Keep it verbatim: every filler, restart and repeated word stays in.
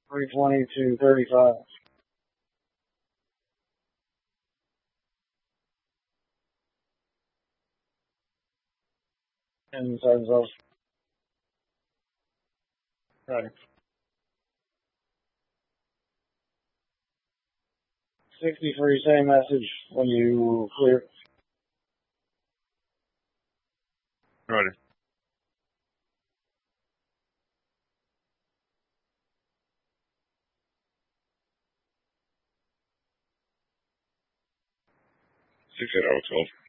three twenty to thirty-five. And turns off. Right. sixty-three, same message when you clear. Right. six eight oh twelve.